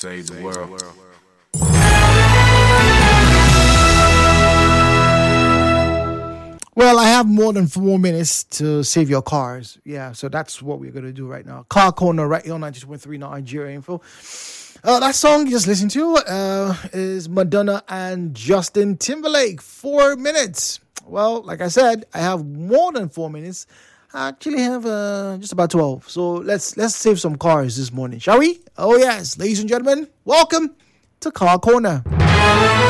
save the world. Well, I have more than 4 minutes to save your cars. Yeah, so that's what we're going to do right now. Car Corner right here on 92.3 Nigeria Info. That song you just listened to is Madonna and Justin Timberlake. 4 minutes. Well, like I said, I have more than 4 minutes. I actually have just about 12. So let's save some cars this morning, shall we? Oh, yes. Ladies and gentlemen, welcome to Car Corner.